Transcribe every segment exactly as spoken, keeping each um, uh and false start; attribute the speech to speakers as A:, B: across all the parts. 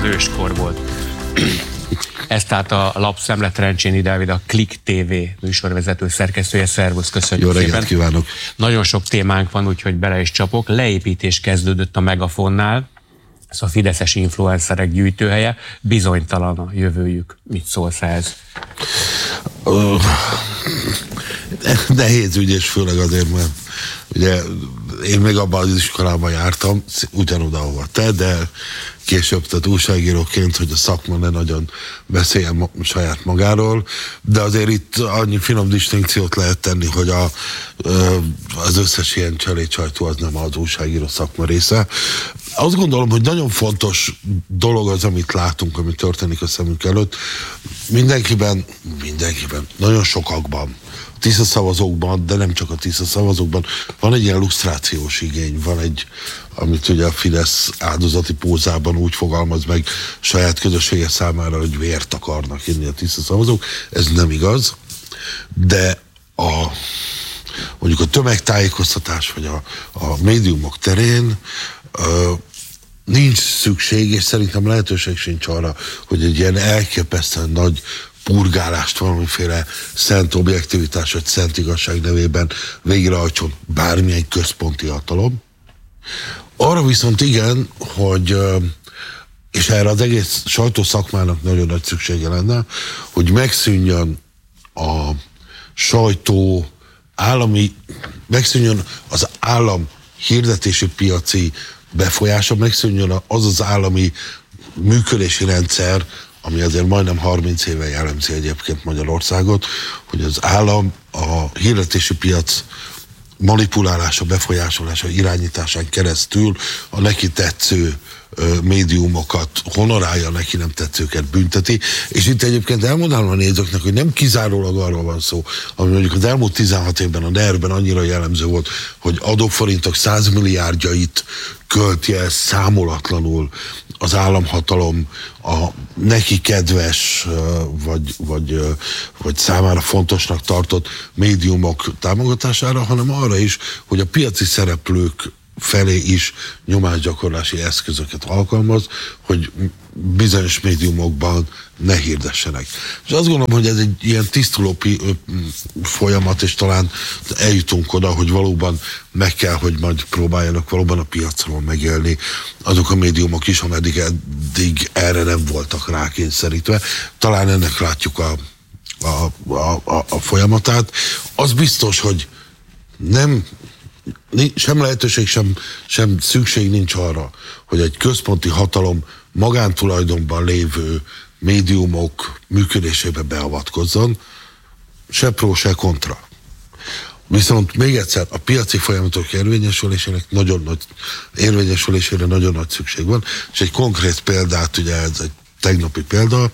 A: őskor volt. Ez tehát a lapszemle, Trencséni Dávid, a Klik té vé műsorvezető szerkesztője. Szervusz, köszönjük.
B: Jó reggelt
A: szépen.
B: Kívánok!
A: Nagyon sok témánk van, úgyhogy bele is csapok. Leépítés kezdődött a Megafonnál, ez a fideszes influencerek gyűjtőhelye. Bizonytalan a jövőjük. Mit szólsz ehhez?
B: Uh, nehéz ügy, és főleg azért, mert ugye én még abban az iskolában jártam, ugyanoda, ahova te, de később, tehát újságíróként, hogy a szakma ne nagyon beszéljen ma, saját magáról, de azért itt annyi finom distinkciót lehet tenni, hogy a, az összes ilyen cselédsajtó az nem az újságíró szakma része. Azt gondolom, hogy nagyon fontos dolog az, amit látunk, ami történik a szemünk előtt. Mindenkiben, mindenkiben, nagyon sokakban, a Tisza szavazókban, de nem csak a Tisza szavazókban, van egy ilyen lusztrációs igény, van egy, amit ugye a Fidesz áldozati pózában úgy fogalmaz meg saját közössége számára, hogy vért akarnak inni a Tisza szavazók. Ez nem igaz, de a, mondjuk a tömegtájékoztatás, vagy a, a médiumok terén ö, nincs szükség, és szerintem lehetőség sincs arra, hogy egy ilyen elképesztően nagy purgálást, valamiféle szent objektivitás vagy szent igazság nevében végrehajtson bármilyen központi hatalom. Arra viszont igen, hogy, és erre az egész sajtószakmának nagyon nagy szüksége lenne, hogy megszűnjön a sajtó állami, megszűnjön az állam hirdetési piaci befolyása, megszűnjön az az állami működési rendszer, ami azért majdnem harminc éve jellemzi egyébként Magyarországot, hogy az állam a hirdetési piac manipulálása, befolyásolása, irányításán keresztül a neki tetsző ö, médiumokat honorálja, neki nem tetszőket bünteti. És itt egyébként elmondanám a nézőknek, hogy nem kizárólag arról van szó, ami mondjuk az elmúlt tizenhat évben a NER-ben annyira jellemző volt, hogy adóforintok százmilliárdjait költi el számolatlanul az államhatalom a neki kedves, vagy, vagy, vagy számára fontosnak tartott médiumok támogatására, hanem arra is, hogy a piaci szereplők felé is nyomásgyakorlási eszközöket alkalmaz, hogy bizonyos médiumokban ne hirdessenek. És azt gondolom, hogy ez egy ilyen tisztuló folyamat, és talán eljutunk oda, hogy valóban meg kell, hogy majd próbáljanak valóban a piacról megélni azok a médiumok is, ameddig eddig erre nem voltak rákényszerítve. Talán ennek látjuk a, a, a, a, a folyamatát. Az biztos, hogy nem sem lehetőség, sem, sem szükség nincs arra, hogy egy központi hatalom magántulajdonban lévő médiumok működésébe beavatkozzon, se pró, se kontra. Viszont még egyszer, a piaci folyamatok érvényesülésének nagyon nagy, érvényesülésére nagyon nagy szükség van, és egy konkrét példát, ugye ez egy tegnapi példa,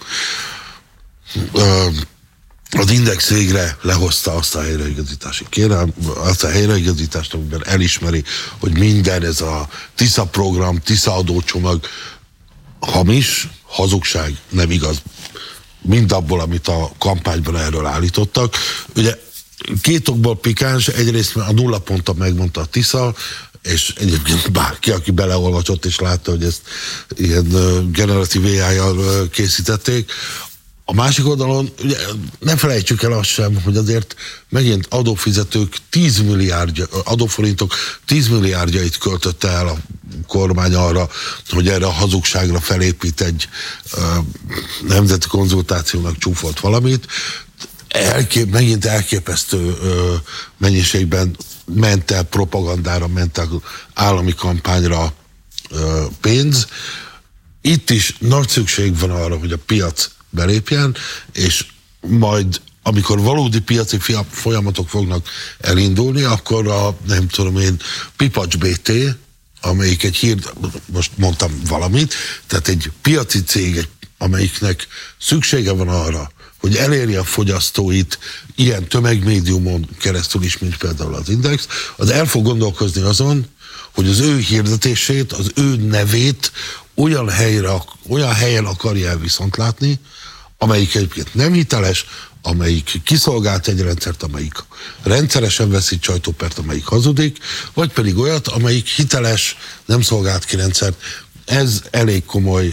B: az Index végre lehozta azt a helyreigazítási kérelem, azt a helyreigazítást, amiben elismeri, hogy minden ez a Tisza program, Tisza adócsomag hamis, hazugság, nem igaz. Mindabból, amit a kampányban erről állítottak. Ugye két okból pikáns, egyrészt a nulla ponton megmondta a Tisza, és egyébként bárki, aki beleolvasott és látta, hogy ezt ilyen generatív á í-jal készítették. A másik oldalon, ugye, ne felejtsük el azt sem, hogy azért megint adófizetők tíz milliárd, adóforintok tíz milliárdjait költötte el a kormány arra, hogy erre a hazugságra felépít egy uh, nemzeti konzultációnak csúfolt valamit. Elkép, megint elképesztő uh, mennyiségben ment el propagandára, ment el állami kampányra uh, pénz. Itt is nagy szükség van arra, hogy a piac belépjen, és majd amikor valódi piaci folyamatok fognak elindulni, akkor a, nem tudom én, Pipacs bé té, amelyik egy hír, most mondtam valamit, tehát egy piaci cég, amelyiknek szüksége van arra, hogy elérje a fogyasztóit ilyen tömegmédiumon keresztül is, mint például az Index, az el fog gondolkozni azon, hogy az ő hirdetését, az ő nevét olyan, helyre, olyan helyen akarja el viszont látni, amelyik egyébként nem hiteles, amelyik kiszolgált egy rendszert, amelyik rendszeresen veszít sajtópert, amelyik hazudik, vagy pedig olyat, amelyik hiteles, nem szolgált ki rendszert. Ez elég komoly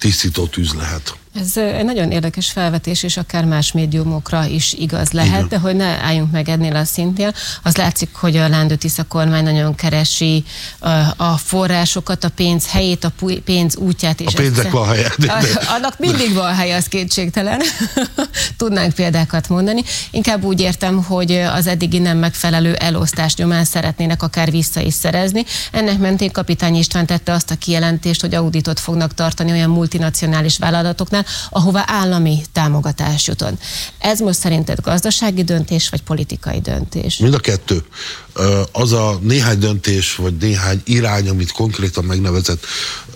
B: tisztító tűz lehet.
C: Ez egy nagyon érdekes felvetés, és akár más médiumokra is igaz lehet, igen. De hogy ne álljunk meg ennél a szintén. Az látszik, hogy a Lándor Tisza kormány nagyon keresi a forrásokat, a pénz helyét, a pénz útját. És
B: a pénznek van helye.
C: Annak mindig van helye, az kétségtelen. Tudnánk példákat mondani. Inkább úgy értem, hogy az eddigi nem megfelelő elosztás nyomán szeretnének akár vissza is szerezni. Ennek mentén Kapitány István tette azt a kijelentést, hogy auditot fognak tartani olyan multinacionális vállalatoknál, ahová állami támogatás jutott. Ez most szerinted gazdasági döntés, vagy politikai döntés?
B: Mind a kettő. Az a néhány döntés, vagy néhány irány, amit konkrétan megnevezett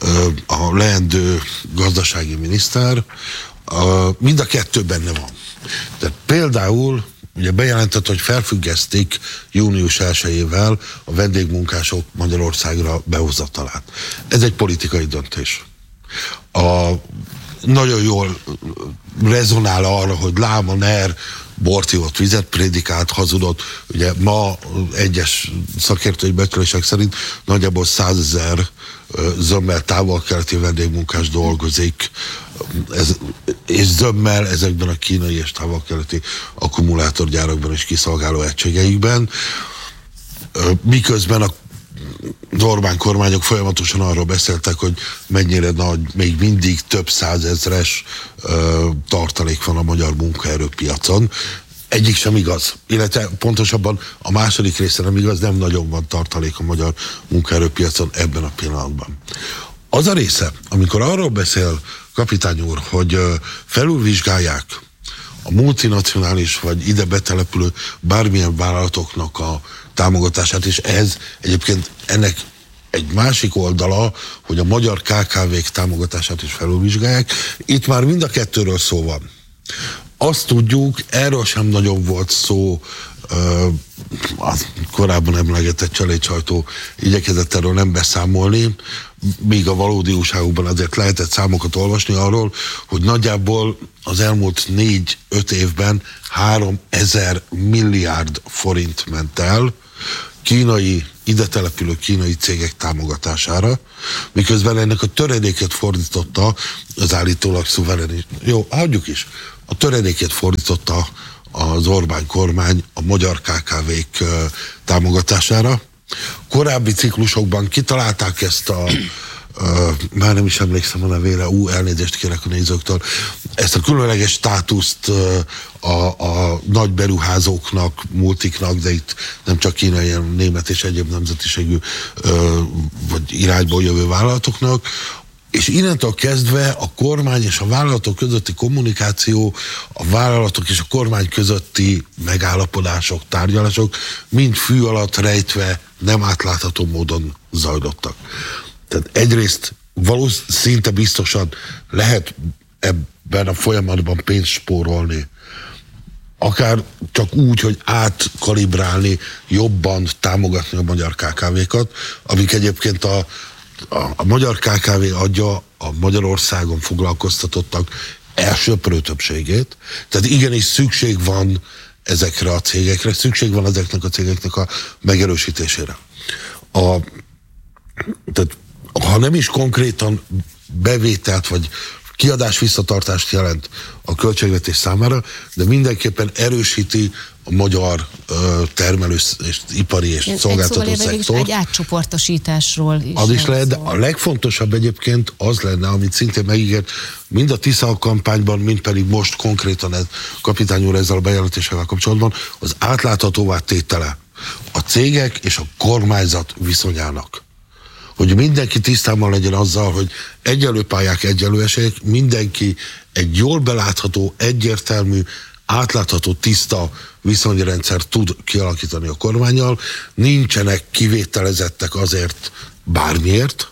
B: a leendő gazdasági miniszter, mind a kettő benne van. Tehát például ugye bejelentett, hogy felfüggesztik június elsejével a vendégmunkások Magyarországra behozatalát. Ez egy politikai döntés. A nagyon jól rezonál arra, hogy lám a NER bort ivott, vizet prédikált, hazudott. Ugye ma egyes szakértői becslések szerint nagyjából százezer zömmel távol-keleti vendégmunkás dolgozik, ez, és zömmel ezekben a kínai és távol-keleti akkumulátorgyárakban és kiszolgáló egységeikben. Miközben a Orbán kormányok folyamatosan arról beszéltek, hogy mennyire nagy, még mindig több százezres ö, tartalék van a magyar munkaerőpiacon. Egyik sem igaz. Illetve pontosabban a második része nem igaz, nem nagyon van tartalék a magyar munkaerőpiacon ebben a pillanatban. Az a része, amikor arról beszél Kapitány úr, hogy ö, felülvizsgálják a multinacionális vagy ide betelepülő bármilyen vállalatoknak a támogatását, és ez egyébként ennek egy másik oldala, hogy a magyar ká ká vék támogatását is felülvizsgálják. Itt már mind a kettőről szó van. Azt tudjuk, erről sem nagyon volt szó, az korábban emlegetett cselédsajtó igyekezett erről nem beszámolni, míg a valódi újságokban azért lehetett számokat olvasni arról, hogy nagyjából az elmúlt négy-öt évben háromezer milliárd forint ment el kínai, ide települő kínai cégek támogatására, miközben ennek a töredéket fordította az állítólag szuverén. Jó, hagyjuk is. A töredéket fordította az Orbán kormány a magyar ká ká vék támogatására. Korábbi ciklusokban kitalálták ezt a Uh, már nem is emlékszem a nevére, ú, elnézést kérek a nézőktől, ezt a különleges státuszt uh, a, a nagy beruházóknak, multiknak, de itt nem csak kínai, hanem német és egyéb nemzetiségű uh, vagy irányból jövő vállalatoknak, és innentől kezdve a kormány és a vállalatok közötti kommunikáció, a vállalatok és a kormány közötti megállapodások, tárgyalások mind fű alatt rejtve, nem átlátható módon zajlottak. Tehát egyrészt valószínűleg szinte biztosan lehet ebben a folyamatban pénzt spórolni. Akár csak úgy, hogy átkalibrálni, jobban támogatni a magyar ká ká vékat, amik egyébként a, a, a magyar ká ká vé adja a Magyarországon foglalkoztatottak elsöprő többségét. Tehát igenis szükség van ezekre a cégekre, szükség van ezeknek a cégeknek a megerősítésére. A, tehát ha nem is konkrétan bevételt vagy kiadás visszatartást jelent a költségvetés számára, de mindenképpen erősíti a magyar ö, termelő és ipari és én szolgáltató szektort.
C: Egy átcsoportosításról is.
B: Az is lehet, de a legfontosabb egyébként az lenne, amit szintén megígért mind a Tisza kampányban, mind pedig most konkrétan ez, Kapitány úr ezzel a bejelentéssel kapcsolatban, az átláthatóvá tétele a cégek és a kormányzat viszonyának. Hogy mindenki tisztában legyen azzal, hogy egyenlő pályák, egyenlő esélyek, mindenki egy jól belátható, egyértelmű, átlátható, tiszta viszonyrendszer tud kialakítani a kormánnyal, nincsenek kivételezettek azért bármiért.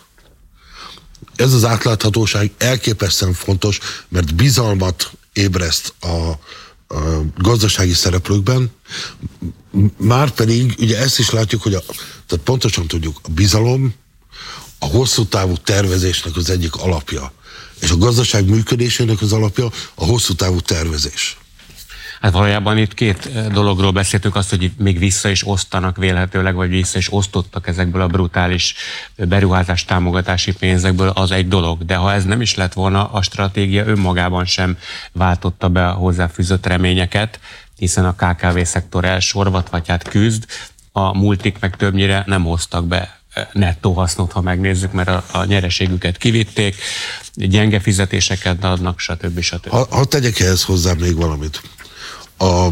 B: Ez az átláthatóság elképesztően fontos, mert bizalmat ébreszt a, a gazdasági szereplőkben, márpedig ugye ezt is látjuk, hogy a, tehát pontosan tudjuk, a bizalom a hosszú távú tervezésnek az egyik alapja. És a gazdaság működésének az alapja a hosszú távú tervezés.
A: Hát valójában itt két dologról beszéltünk, azt, hogy itt még vissza is osztanak vélhetőleg, vagy vissza is osztottak ezekből a brutális beruházás támogatási pénzekből, az egy dolog. De ha ez nem is lett volna, a stratégia önmagában sem váltotta be a hozzáfűzött reményeket, hiszen a ká ká vé szektor elsorvat, vagy hát küzd, a multik meg többnyire nem hoztak be nettó hasznot, ha megnézzük, mert a, a nyereségüket kivitték, gyenge fizetéseket adnak, stb. stb.
B: Ha, ha tegyek ehhez hozzá még valamit. A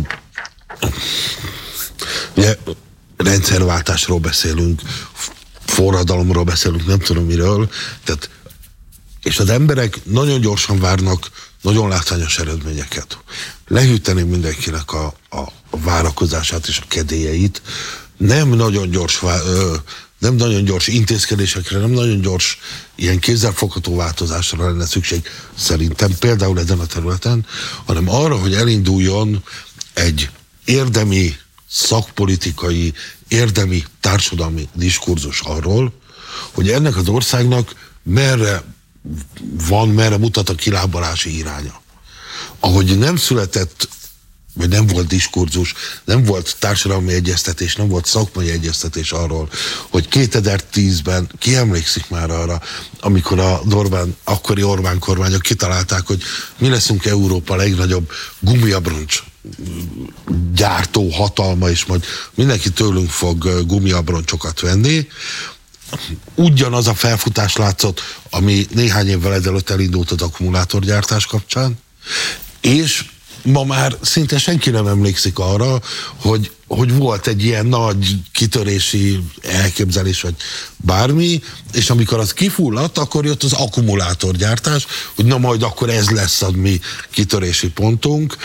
B: ugye, rendszerváltásról beszélünk, forradalomról beszélünk, nem tudom miről, tehát, és az emberek nagyon gyorsan várnak nagyon látványos eredményeket. Lehűteném mindenkinek a, a, a várakozását és a kedélyeit. Nem nagyon gyors ö, nem nagyon gyors intézkedésekre, nem nagyon gyors ilyen kézzelfogható változásra lenne szükség szerintem, például ezen a területen, hanem arra, hogy elinduljon egy érdemi, szakpolitikai, érdemi, társadalmi diskurzus arról, hogy ennek az országnak merre van, merre mutat a kilábalási iránya. Ahogy nem született, vagy nem volt diskurzus, nem volt társadalmi egyeztetés, nem volt szakmai egyeztetés arról, hogy kétezer-tízben, ki emlékszik már arra, amikor a Orbán, akkori Orbán kormányok kitalálták, hogy mi leszünk Európa legnagyobb gumiabroncs gyártó hatalma, és majd mindenki tőlünk fog gumiabroncsokat venni. Ugyanaz a felfutás látszott, ami néhány évvel ezelőtt elindult az akkumulátorgyártás kapcsán, és ma már szinte senki nem emlékszik arra, hogy, hogy volt egy ilyen nagy kitörési elképzelés, vagy bármi, és amikor az kifulladt, akkor jött az akkumulátorgyártás, hogy na majd akkor ez lesz a mi kitörési pontunk,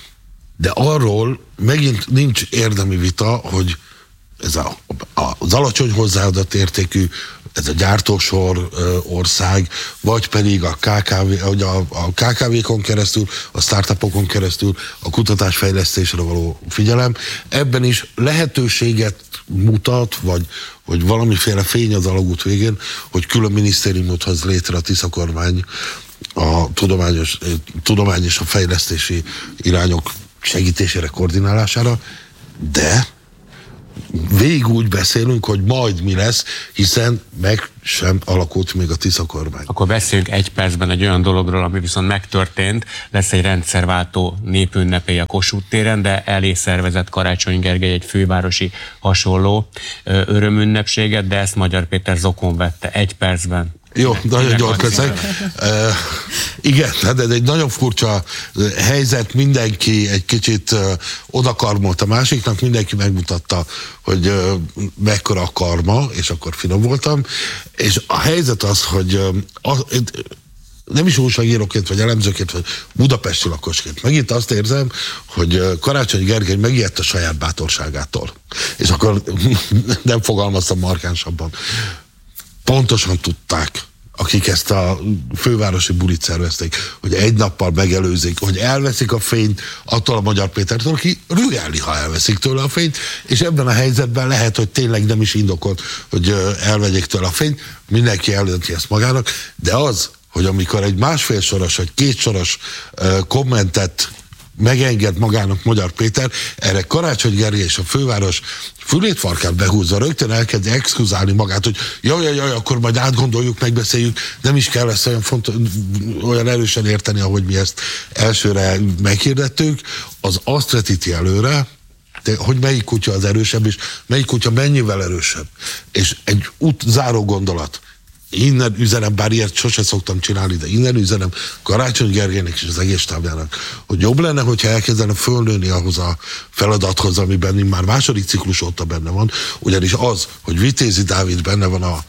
B: de arról megint nincs érdemi vita, hogy ez a, a, az alacsony hozzáadott értékű, ez a gyártósor ö, ország, vagy pedig a ká ká vé, vagy a, a ká ká vékon keresztül, a startupokon keresztül a kutatásfejlesztésre való figyelem, ebben is lehetőséget mutat, vagy, vagy valamiféle fény az alagút végén, hogy külön minisztériumot hoz létre a Tisza kormány a tudományos, tudomány és a fejlesztési irányok segítésére, koordinálására, de végig úgy beszélünk, hogy majd mi lesz, hiszen meg sem alakult még a Tisza kormány.
A: Akkor beszéljünk egy percben egy olyan dologról, ami viszont megtörtént. Lesz egy rendszerváltó népünnepély a Kossuth téren, de elé szervezett Karácsony Gergely egy fővárosi hasonló örömünnepséget, de ezt Magyar Péter zokon vette egy percben.
B: Jó, nagyon gyors leszek. Uh, igen, de egy nagyon furcsa helyzet, mindenki egy kicsit uh, odakarmolt a másiknak, mindenki megmutatta, hogy uh, mekkora a karma, és akkor finom voltam, és a helyzet az, hogy uh, az, nem is újságíróként, vagy elemzőként, vagy budapesti lakosként. Megint azt érzem, hogy Karácsony Gergely megijedt a saját bátorságától. És akkor nem fogalmaztam markánsabban. Pontosan tudták, akik ezt a fővárosi bulit szervezték, hogy egy nappal megelőzik, hogy elveszik a fényt attól a Magyar Pétertől, aki rügelni, ha elveszik tőle a fényt, és ebben a helyzetben lehet, hogy tényleg nem is indokolt, hogy elvegyék tőle a fényt, mindenki eldönti ezt magának, de az, hogy amikor egy másfél soros, vagy két soros uh, kommentet megenged magának Magyar Péter, erre Karácsony Gergely és a főváros fülét farkát behúzza, rögtön elkezdi exkluzálni magát, hogy jaj, jaj, jaj, akkor majd átgondoljuk, megbeszéljük, nem is kell ezt olyan, fontos, olyan erősen érteni, ahogy mi ezt elsőre meghirdettük, az azt vetíti előre, de hogy melyik kutya az erősebb, és melyik kutya mennyivel erősebb. És egy út záró gondolat. Innen üzenem, bár ilyet sose szoktam csinálni, de innen üzenem Karácsony Gergelynek és az egész tábjának, hogy jobb lenne, hogyha elkezdene fölnőni ahhoz a feladathoz, amiben már második ciklus óta benne van, ugyanis az, hogy Vitézi Dávid benne van a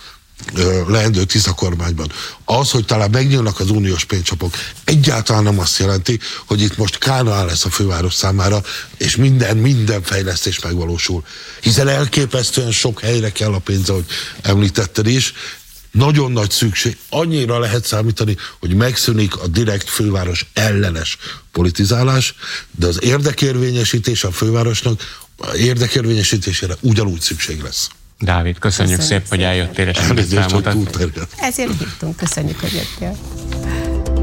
B: leendő Tisza kormányban. Az, hogy talán megnyílnak az uniós pénzcsapok, egyáltalán nem azt jelenti, hogy itt most Kánaán lesz a főváros számára, és minden, minden fejlesztés megvalósul. Hiszen elképesztően sok helyre kell a pénz, ahogy említetted is. Nagyon nagy szükség, annyira lehet számítani, hogy megszűnik a direkt főváros ellenes politizálás, de az érdekérvényesítés a fővárosnak érdekérvényesítésére ugyanúgy szükség lesz.
A: Dávid, köszönjük, köszönjük szép, hogy eljöttél és elmondtad.
C: Ezért hívtunk, köszönjük, hogy jöttél.